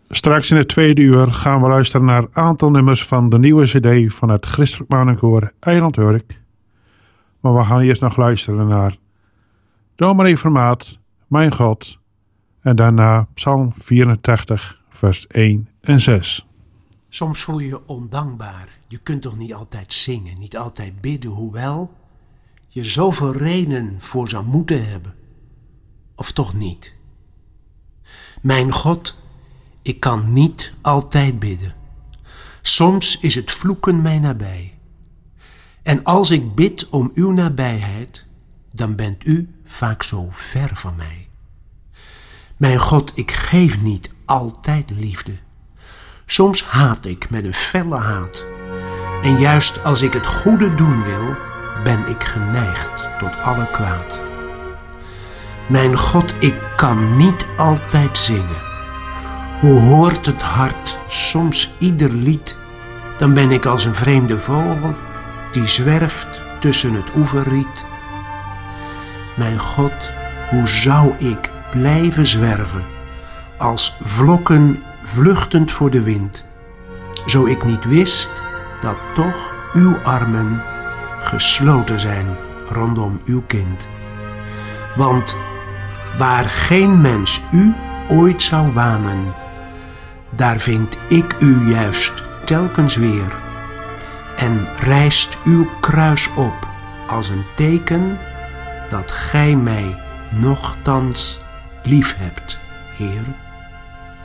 Straks in het tweede uur gaan we luisteren naar een aantal nummers van de nieuwe cd van het Christelijk Mannenkoor Eiland Urk. Maar we gaan eerst nog luisteren naar Dominee Vermaat, Mijn God, en daarna Psalm 84, vers 1 en 6. Soms voel je je ondankbaar. Je kunt toch niet altijd zingen, niet altijd bidden, hoewel je zoveel redenen voor zou moeten hebben. Of toch niet? Mijn God, ik kan niet altijd bidden. Soms is het vloeken mij nabij. En als ik bid om uw nabijheid, dan bent u vaak zo ver van mij. Mijn God, ik geef niet altijd liefde. Soms haat ik met een felle haat. En juist als ik het goede doen wil, ben ik geneigd tot alle kwaad. Mijn God, ik kan niet altijd zingen. Hoe hoort het hart soms ieder lied, dan ben ik als een vreemde vogel die zwerft tussen het oeverriet. Mijn God, hoe zou ik blijven zwerven, als vlokken vluchtend voor de wind, zo ik niet wist dat toch uw armen gesloten zijn rondom uw kind. Want waar geen mens u ooit zou wanen, daar vind ik u juist telkens weer en rijst uw kruis op als een teken dat gij mij nochtans lief hebt, Heer.